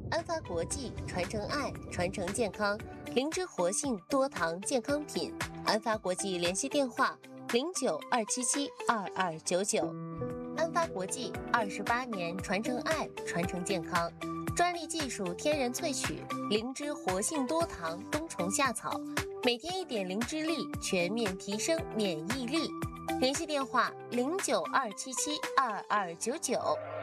安发国际传承爱，传承健康，灵芝活性多糖健康品。安发国际联系电话：09-277-2299。安发国际28年传承爱，传承健康，专利技术天然萃取灵芝活性多糖冬虫夏草，每天1点灵芝粒，全面提升免疫力。联系电话：09-277-2299。